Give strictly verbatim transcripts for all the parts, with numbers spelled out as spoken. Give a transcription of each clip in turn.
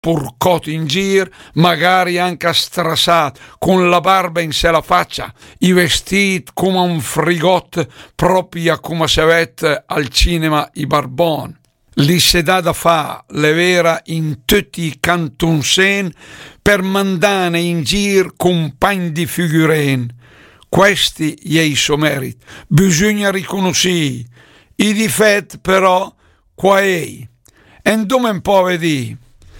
spurcot in gir, magari anche strassat, con la barba in sé la faccia, i vestiti come un frigot, proprio come se avete al cinema i barbon. Li se dà da fa le vera in tutti i cantonsen per mandane in gir compagni di figuren. Questi è il suo merito, bisogna riconoscere. I difetti però qua è. E dove un po' vedi,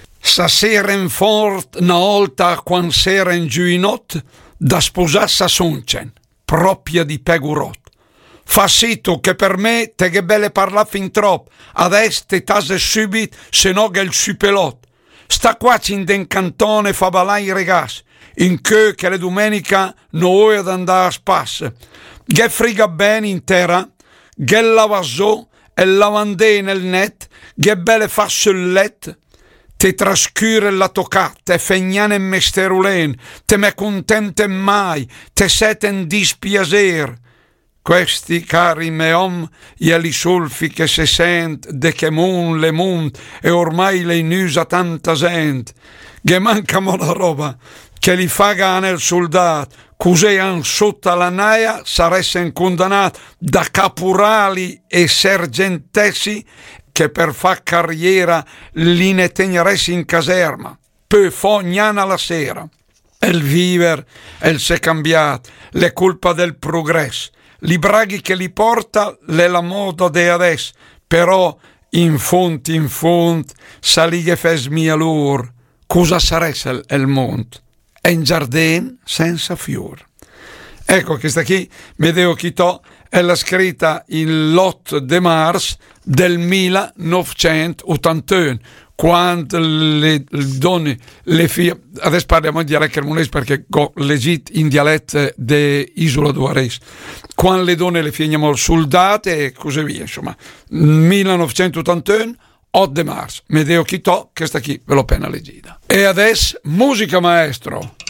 stasera in fort una volta quando sera in giuinot da sposassa soncen, propria di pegurot. Fa sito che per me te che belle parla fin troppo, adesso te tase subito se no che il supelot. Sta qua in den cantone fa balai i regas, in che che le domenica noi ad andare a spasse. Che friga bene intera, che lavasò e lavandè nel net, che belle fa sul let, te trascure la toccata, te fegnane mesterulen, te me contente mai, te seten dispiacer. Questi cari meom, gli solfi che se sent, de che mun le mun, e ormai le inusa tanta gente, che manca la roba, che li fa gana il soldato, così han sotto la naia saressen condannati da caporali e sergentessi che per far carriera li ne tegneressi in caserma, poi fognana la sera. E il viver, e il se cambiato, le colpa del progresso, li braghi che li porta, le la moda de adesso, però in font, in font, salighe fes mia lor, cosa sarebbe il mondo? È un giardino senza fior. Ecco, questa qui, Medeo Chitò, è la scritta il l'otto di marzo del millenovecentottantuno, quando le, le donne, le figlie, adesso parliamo in dialetto cremonese perché ho legito in dialetto de Isola d'Uares, quando le donne le figlie soldate e così via, insomma, millenovecentottantuno, otto di marzo, Medeo Chitò, questa qui ve l'ho appena leggita. E adesso, musica maestro!